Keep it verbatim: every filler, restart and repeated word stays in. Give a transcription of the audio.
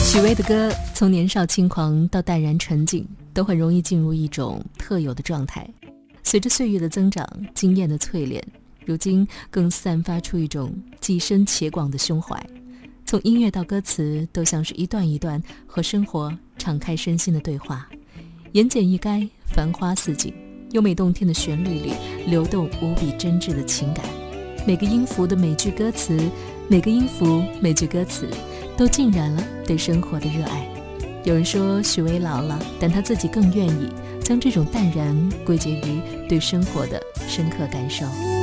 许巍的歌从年少轻狂到淡然沉静，都很容易进入一种特有的状态。随着岁月的增长，经验的淬炼，如今更散发出一种既深且广的胸怀。从音乐到歌词，都像是一段一段和生活敞开身心的对话。言简意赅，繁花似锦，优美动听的旋律里流动无比真挚的情感。每个音符的每句歌词，每个音符每句歌词都浸染了对生活的热爱。有人说许巍老了，但他自己更愿意将这种淡然归结于对生活的深刻感受。